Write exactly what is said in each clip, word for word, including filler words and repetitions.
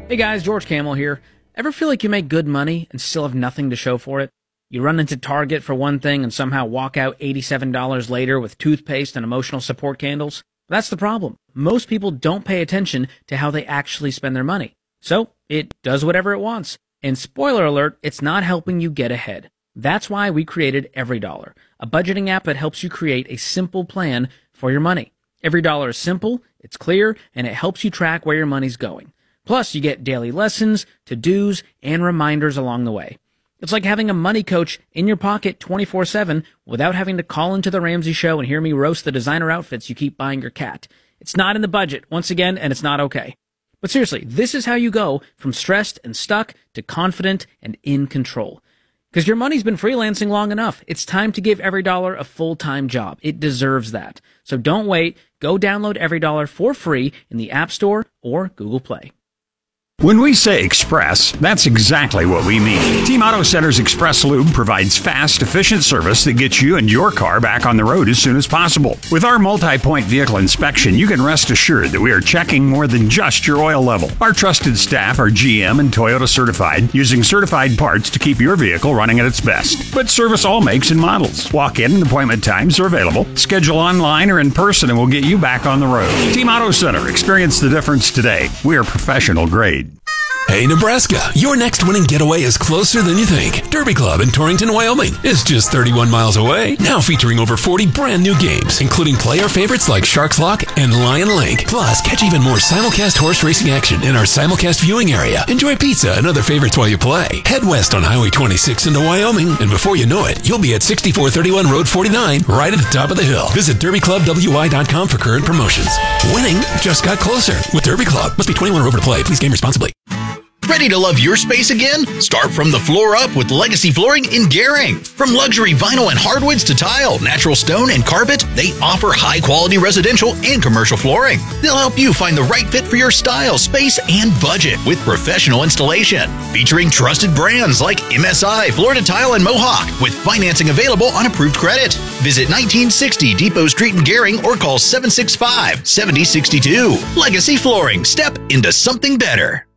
Hey guys, George Camel here. Ever feel like you make good money and still have nothing to show for it? You run into Target for one thing and somehow walk out eighty-seven dollars later with toothpaste and emotional support candles? That's the problem. Most people don't pay attention to how they actually spend their money. So, it does whatever it wants. And spoiler alert, it's not helping you get ahead. That's why we created EveryDollar, a budgeting app that helps you create a simple plan for your money. EveryDollar is simple, it's clear, and it helps you track where your money's going. Plus, you get daily lessons, to-dos, and reminders along the way. It's like having a money coach in your pocket twenty-four seven without having to call into the Ramsey Show and hear me roast the designer outfits you keep buying your cat. It's not in the budget, once again, and it's not okay. But seriously, this is how you go from stressed and stuck to confident and in control. Because your money's been freelancing long enough. It's time to give EveryDollar a full-time job. It deserves that. So don't wait. Go download EveryDollar for free in the App Store or Google Play. When we say express, that's exactly what we mean. Team Auto Center's Express Lube provides fast, efficient service that gets you and your car back on the road as soon as possible. With our multi-point vehicle inspection, you can rest assured that we are checking more than just your oil level. Our trusted staff are G M and Toyota certified, using certified parts to keep your vehicle running at its best. But service all makes and models. Walk-in and appointment times are available. Schedule online or in person and we'll get you back on the road. Team Auto Center. Experience the difference today. We are professional grade. Hey, Nebraska, your next winning getaway is closer than you think. Derby Club in Torrington, Wyoming is just thirty-one miles away. Now featuring over forty brand new games, including player favorites like Sharks Lock and Lion Link. Plus, catch even more simulcast horse racing action in our simulcast viewing area. Enjoy pizza and other favorites while you play. Head west on Highway twenty-six into Wyoming, and before you know it, you'll be at sixty-four thirty-one Road forty-nine, right at the top of the hill. Visit derby club w y dot com for current promotions. Winning just got closer with Derby Club. Must be twenty-one or over to play. Please game responsibly. Ready to love your space again? Start from the floor up with Legacy Flooring in Gering. From luxury vinyl and hardwoods to tile, natural stone, and carpet, they offer high-quality residential and commercial flooring. They'll help you find the right fit for your style, space, and budget with professional installation. Featuring trusted brands like M S I, Florida Tile, and Mohawk, with financing available on approved credit. Visit nineteen sixty Depot Street in Gering or call seven six five, seven zero six two. Legacy Flooring. Step into something better.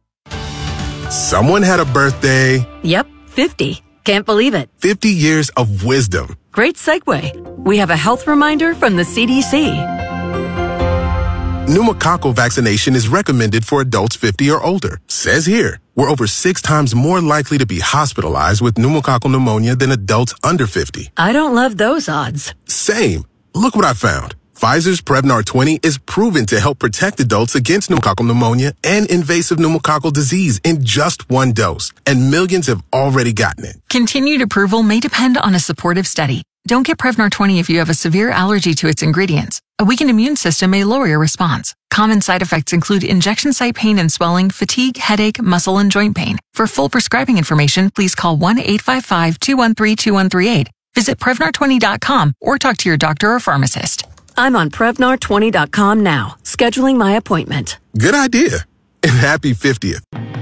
Someone had a birthday. Yep, fifty. Can't believe it. fifty years of wisdom. Great segue. We have a health reminder from the C D C. Pneumococcal vaccination is recommended for adults fifty or older. Says here, we're over six times more likely to be hospitalized with pneumococcal pneumonia than adults under fifty. I don't love those odds. Same. Look what I found. Pfizer's Prevnar twenty is proven to help protect adults against pneumococcal pneumonia and invasive pneumococcal disease in just one dose, and millions have already gotten it. Continued approval may depend on a supportive study. Don't get Prevnar twenty if you have a severe allergy to its ingredients. A weakened immune system may lower your response. Common side effects include injection site pain and swelling, fatigue, headache, muscle, and joint pain. For full prescribing information, please call one eight five five, two one three, two one three eight. Visit Prevnar twenty dot com or talk to your doctor or pharmacist. I'm on Prevnar twenty dot com now, scheduling my appointment. Good idea. And happy fiftieth.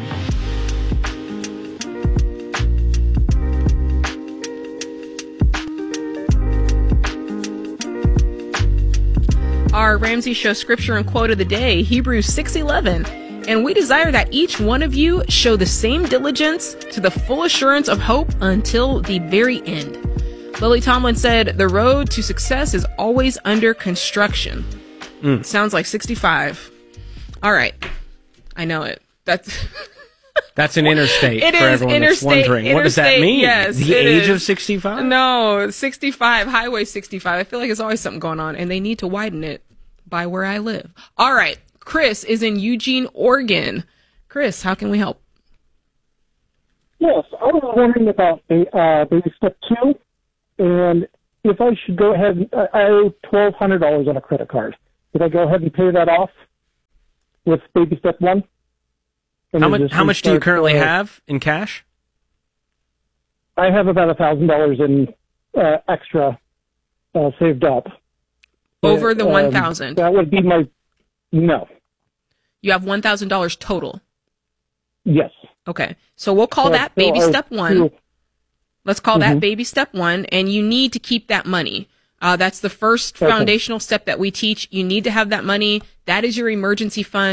Our Ramsey Show scripture and quote of the day, Hebrews six eleven. And we desire that each one of you show the same diligence to the full assurance of hope until the very end. Lily Tomlin said, the road to success is always under construction. Mm. Sounds like sixty-five. All right. I know it. That's That's an interstate it for is everyone interstate, that's wondering. What does that mean? Yes, the it age is. of sixty-five? No, sixty-five, Highway sixty-five. I feel like there's always something going on, and they need to widen it by where I live. All right. Chris is in Eugene, Oregon. Chris, how can we help? Yes, I was wondering about uh, baby step two. And if I should go ahead, and, uh, I owe twelve hundred dollars on a credit card. Should I go ahead and pay that off with baby step one? And how much, how much do you currently uh, have in cash? I have about one thousand dollars in uh, extra uh, saved up. Over the um, one thousand dollars? That would be my, no. You have one thousand dollars total? Yes. Okay. So we'll call so that baby so step one. Let's call mm-hmm. that baby step one, and you need to keep that money. Uh, that's the first okay. foundational step that we teach. You need to have that money. That is your emergency fund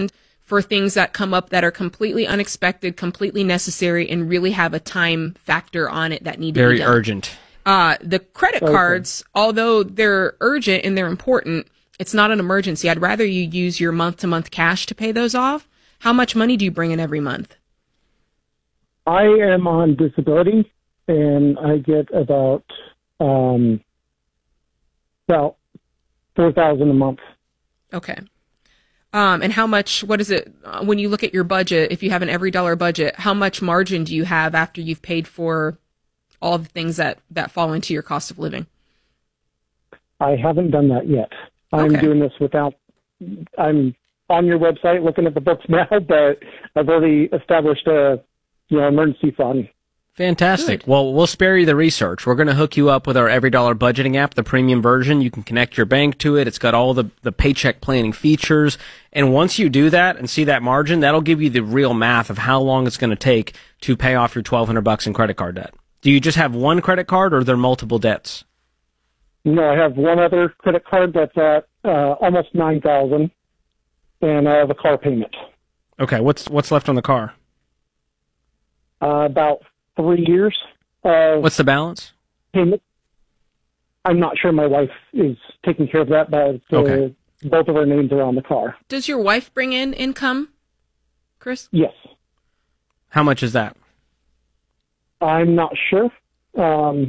for things that come up that are completely unexpected, completely necessary, and really have a time factor on it that need to Very be done. urgent. Uh, the credit Okay. cards, although they're urgent and they're important, it's not an emergency. I'd rather you use your month-to-month cash to pay those off. How much money do you bring in every month? I am on disability, and I get about um, about four thousand a month. Okay. Um, and how much, what is it, uh, when you look at your budget, if you have an every dollar budget, how much margin do you have after you've paid for all the things that, that fall into your cost of living? I haven't done that yet. I'm Okay. doing this without, I'm on your website looking at the books now, but I've already established a, you know, emergency fund. Fantastic. Good. Well, we'll spare you the research. We're going to hook you up with our Every Dollar Budgeting app, the premium version. You can connect your bank to it. It's got all the, the paycheck planning features. And once you do that and see that margin, that'll give you the real math of how long it's going to take to pay off your twelve hundred bucks in credit card debt. Do you just have one credit card, or are there multiple debts? No, I have one other credit card that's at uh, almost nine thousand, and I have a car payment. Okay, what's what's left on the car? Uh, about three years of What's the balance? payment. I'm not sure my wife is taking care of that, but uh, Okay. both of our names are on the car. Does your wife bring in income, Chris? Yes. How much is that? I'm not sure. Um,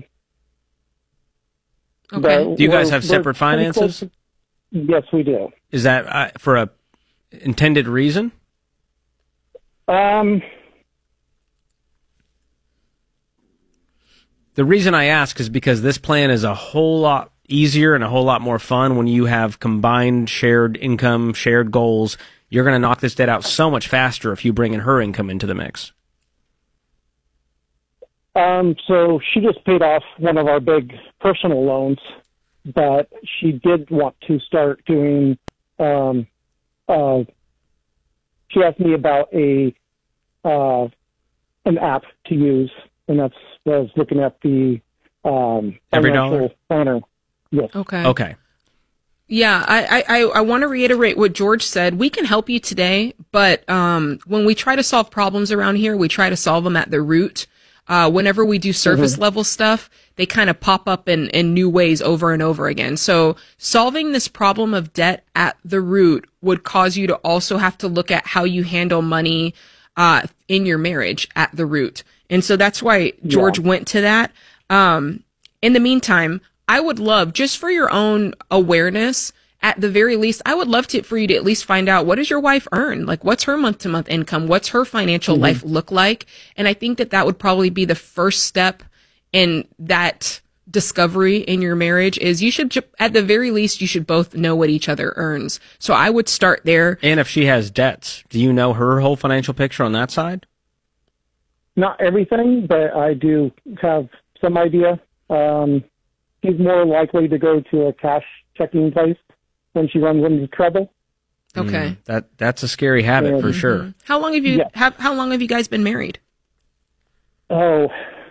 Okay. but Do you guys we're- have we're separate pretty finances? close. Yes, we do. Is that uh, for a intended reason? Um, The reason I ask is because this plan is a whole lot easier and a whole lot more fun when you have combined shared income, shared goals. You're going to knock this debt out so much faster if you bring in her income into the mix. um, so she just paid off one of our big personal loans, but she did want to start doing, um, uh, she asked me about a, uh, an app to use, and that's what I was looking at the, um, Every financial dollar? planner. Yes. Okay. Okay. Yeah, I, I, I want to reiterate what George said. We can help you today, but um, when we try to solve problems around here, we try to solve them at the root. Uh, whenever we do surface level stuff, they kind of pop up in, in new ways over and over again. So solving this problem of debt at the root would cause you to also have to look at how you handle money uh, in your marriage at the root. And so that's why George Yeah. went to that. Um, in the meantime, I would love, just for your own awareness, at the very least, I would love to, for you to at least find out, what does your wife earn? Like, what's her month to month income? What's her financial life look like? And I think that that would probably be the first step in that discovery in your marriage. Is you should, ju- at the very least, you should both know what each other earns. So I would start there. And if she has debts, do you know her whole financial picture on that side? Not everything, but I do have some idea. Um, she's more likely to go to a cash checking place when she runs into trouble. Okay. Mm, that that's a scary habit for Mhm. sure. How long have you, Yeah. have, how long have you guys been married? Oh,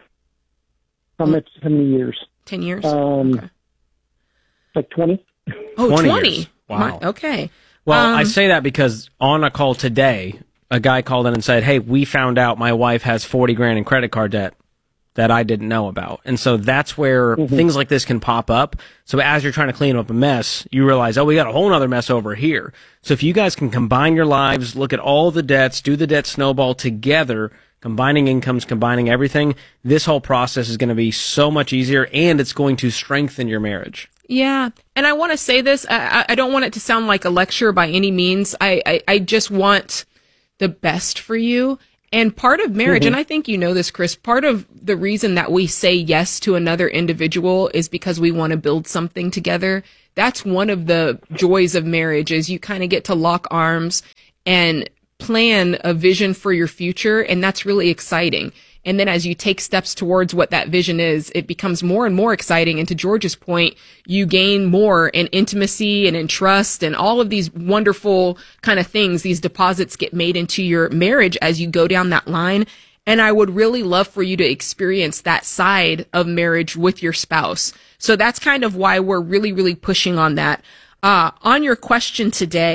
how much? How many years? ten years? Um, Okay. Like twenty. Oh, twenty twenty. years. Wow. My- okay. Well, I Um, say that because on a call today, a guy called in and said, "Hey, we found out my wife has forty grand in credit card debt that I didn't know about." And so that's where Mm-hmm. things like this can pop up. So as you're trying to clean up a mess, you realize, oh, we got a whole other mess over here. So if you guys can combine your lives, look at all the debts, do the debt snowball together, combining incomes, combining everything, this whole process is going to be so much easier, and it's going to strengthen your marriage. Yeah. And I want to say this. I, I don't want it to sound like a lecture by any means. I, I, I just want the best for you. And part of marriage, and I think you know this, Chris, part of the reason that we say yes to another individual is because we want to build something together. That's one of the joys of marriage, is you kind of get to lock arms and plan a vision for your future. And that's really exciting. And then as you take steps towards what that vision is, it becomes more and more exciting. And to George's point, you gain more in intimacy and in trust, and all of these wonderful kind of things. These deposits get made into your marriage as you go down that line. And I would really love for you to experience that side of marriage with your spouse. So that's kind of why we're really, really pushing on that. Uh, on your question today,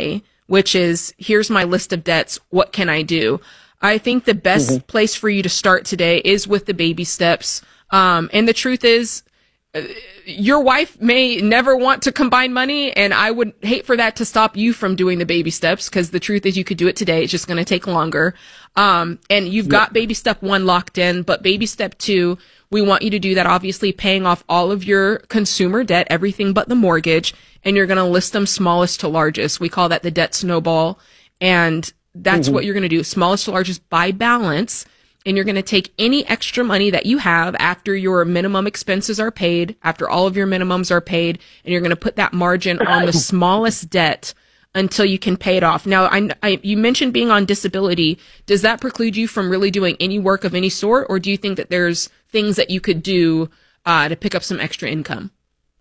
which is, here's my list of debts. What can I do? I think the best mm-hmm. place for you to start today is with the baby steps. Um, and the truth is, uh, your wife may never want to combine money, and I would hate for that to stop you from doing the baby steps, because the truth is you could do it today. It's just going to take longer. Um, and you've yep. got baby step one locked in, but baby step two, we want you to do that, obviously paying off all of your consumer debt, everything but the mortgage, and you're going to list them smallest to largest. We call that the debt snowball. And that's mm-hmm. what you're going to do, smallest to largest by balance. And you're going to take any extra money that you have after your minimum expenses are paid, after all of your minimums are paid, and you're going to put that margin on the smallest debt until you can pay it off. Now, I, I, you mentioned being on disability. Does that preclude you from really doing any work of any sort, or do you think that there's things that you could do uh, to pick up some extra income?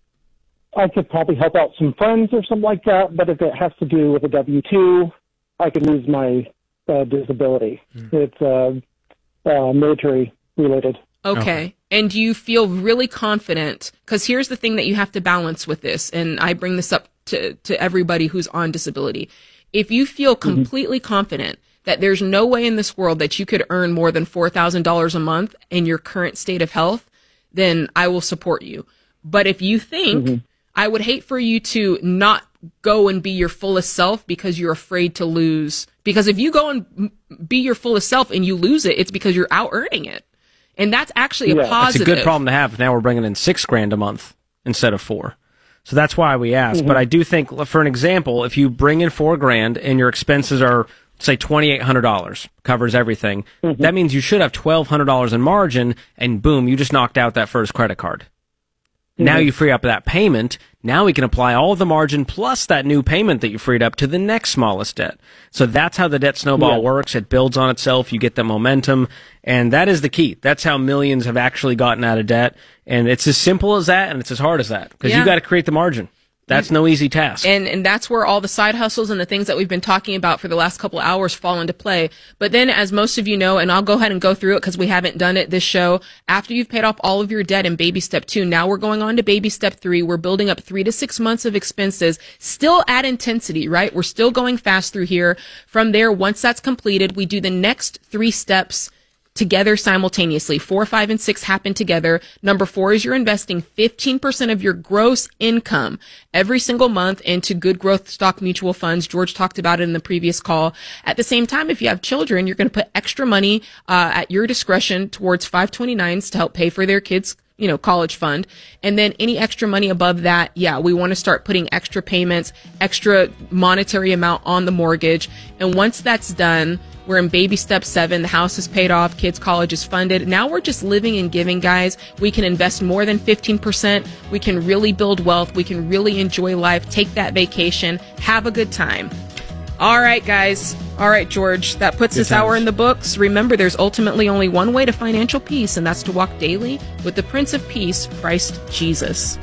I could probably help out some friends or something like that, but if it has to do with a W two, I could lose my uh, disability. Mm. It's uh, uh, military related. Okay. okay. And do you feel really confident? Because here's the thing that you have to balance with this, and I bring this up to, to everybody who's on disability. If you feel completely mm-hmm. confident that there's no way in this world that you could earn more than four thousand dollars a month in your current state of health, then I will support you. But if you think, mm-hmm. I would hate for you to not go and be your fullest self because you're afraid to lose. Because if you go and be your fullest self and you lose it, it's because you're out earning it. And that's actually yeah. a positive. It's a good problem to have. Now we're bringing in six grand a month instead of four. So that's why we ask. Mm-hmm. But I do think, for an example, if you bring in four grand and your expenses are, say, twenty-eight hundred dollars, covers everything, mm-hmm. that means you should have twelve hundred dollars in margin, and boom, you just knocked out that first credit card. Mm-hmm. Now you free up that payment. Now we can apply all of the margin plus that new payment that you freed up to the next smallest debt. So that's how the debt snowball yeah. works. It builds on itself. You get the momentum. And that is the key. That's how millions have actually gotten out of debt. And it's as simple as that, and it's as hard as that. Because yeah. you got to create the margin. That's no easy task. And and that's where all the side hustles and the things that we've been talking about for the last couple of hours fall into play. But then, as most of you know, and I'll go ahead and go through it because we haven't done it this show, after you've paid off all of your debt in baby step two, now we're going on to baby step three. We're building up three to six months of expenses, still at intensity, right? We're still going fast through here. From there, once that's completed, we do the next three steps together simultaneously. Four, five, and six happen together. Number four is you're investing fifteen percent of your gross income every single month into good growth stock mutual funds. George talked about it in the previous call. At the same time, if you have children, you're going to put extra money uh, at your discretion towards five twenty-nines to help pay for their kids' you know, college fund. And then any extra money above that, yeah, we want to start putting extra payments, extra monetary amount on the mortgage. And once that's done, we're in baby step seven. The house is paid off. Kids' college is funded. Now we're just living and giving, guys. We can invest more than fifteen percent. We can really build wealth. We can really enjoy life, take that vacation, have a good time. All right, guys. All right, George, that puts good this times. Hour in the books. Remember, there's ultimately only one way to financial peace, and that's to walk daily with the Prince of Peace, Christ Jesus.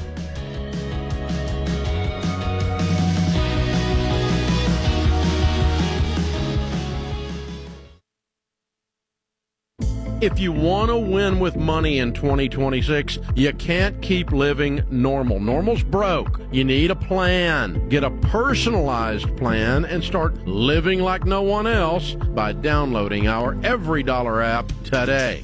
If you want to win with money in twenty twenty-six, you can't keep living normal. Normal's broke. You need a plan. Get a personalized plan and start living like no one else by downloading our Every Dollar app today.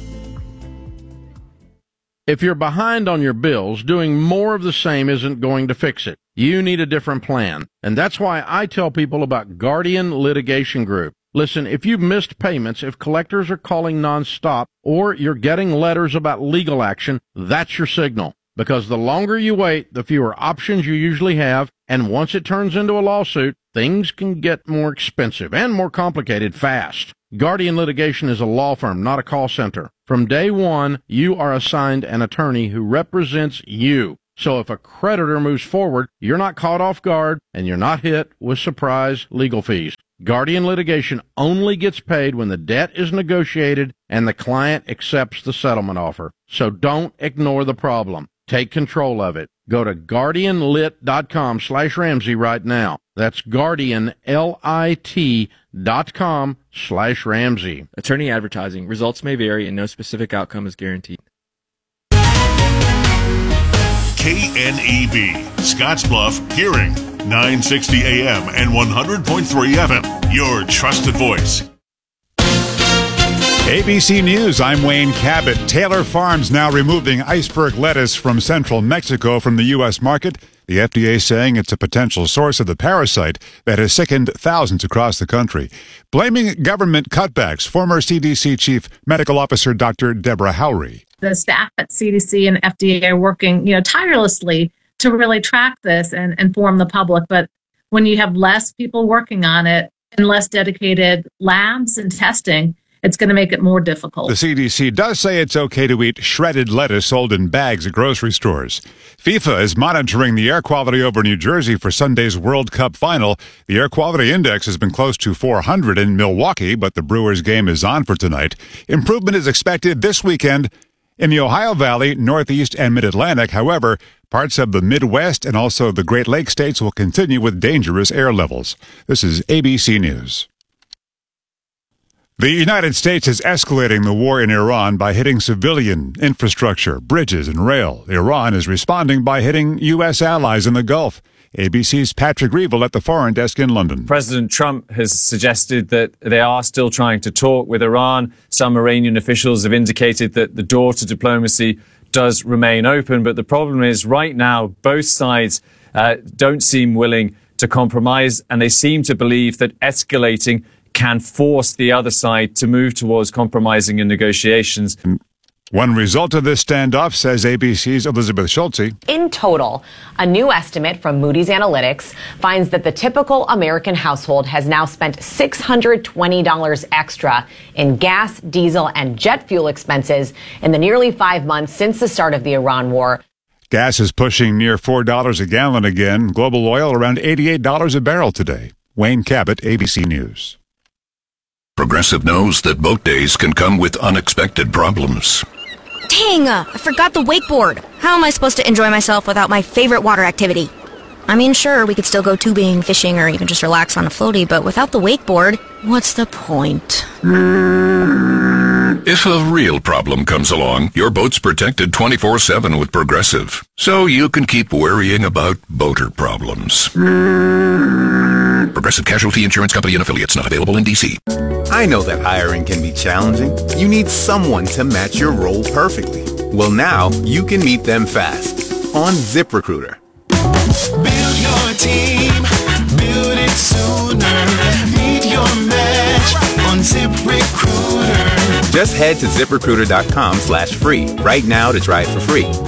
If you're behind on your bills, doing more of the same isn't going to fix it. You need a different plan. And that's why I tell people about Guardian Litigation Group. Listen, if you've missed payments, if collectors are calling nonstop, or you're getting letters about legal action, that's your signal. Because the longer you wait, the fewer options you usually have, and once it turns into a lawsuit, things can get more expensive and more complicated fast. Guardian Litigation is a law firm, not a call center. From day one, you are assigned an attorney who represents you. So if a creditor moves forward, you're not caught off guard, and you're not hit with surprise legal fees. Guardian Litigation only gets paid when the debt is negotiated and the client accepts the settlement offer. So don't ignore the problem. Take control of it. Go to guardianlit.com slash Ramsey right now. That's guardian, L I T dot com slash Ramsey. Attorney advertising. Results may vary and no specific outcome is guaranteed. K N E B, Scottsbluff, Hearing, nine sixty A M and one hundred point three F M, your trusted voice. A B C News, I'm Wayne Cabot. Taylor Farms now removing iceberg lettuce from central Mexico from the U S market. The F D A saying it's a potential source of the parasite that has sickened thousands across the country. Blaming government cutbacks, former C D C Chief Medical Officer Doctor Deborah Howry. The staff at C D C and F D A are working, you know, tirelessly to really track this and inform the public. But when you have less people working on it and less dedicated labs and testing, it's going to make it more difficult. The C D C does say it's okay to eat shredded lettuce sold in bags at grocery stores. FIFA is monitoring the air quality over New Jersey for Sunday's World Cup final. The air quality index has been close to four hundred in Milwaukee, but the Brewers game is on for tonight. Improvement is expected this weekend in the Ohio Valley, Northeast, and Mid-Atlantic. However, parts of the Midwest and also the Great Lakes states will continue with dangerous air levels. This is A B C News. The United States is escalating the war in Iran by hitting civilian infrastructure, bridges, and rail. Iran is responding by hitting U S allies in the Gulf. A B C's Patrick Reevell at the Foreign Desk in London. President Trump has suggested that they are still trying to talk with Iran. Some Iranian officials have indicated that the door to diplomacy does remain open. But the problem is right now, both sides uh, don't seem willing to compromise, and they seem to believe that escalating can force the other side to move towards compromising in negotiations. One result of this standoff, says A B C's Elizabeth Schulte. In total, a new estimate from Moody's Analytics finds that the typical American household has now spent six hundred twenty dollars extra in gas, diesel, and jet fuel expenses in the nearly five months since the start of the Iran war. Gas is pushing near four dollars a gallon again. Global oil around eighty-eight dollars a barrel today. Wayne Cabot, A B C News. Progressive knows that boat days can come with unexpected problems. Dang, uh, I forgot the wakeboard. How am I supposed to enjoy myself without my favorite water activity? I mean, sure, we could still go tubing, fishing, or even just relax on a floaty, but without the wakeboard, what's the point? If a real problem comes along, your boat's protected twenty-four seven with Progressive, so you can keep worrying about boater problems. Progressive Casualty Insurance Company and Affiliates, not available in D C. I know that hiring can be challenging. You need someone to match your role perfectly. Well, now you can meet them fast on ZipRecruiter. Build your team, build it sooner. Meet your match on ZipRecruiter. Just head to ZipRecruiter.com slash free right now to try it for free.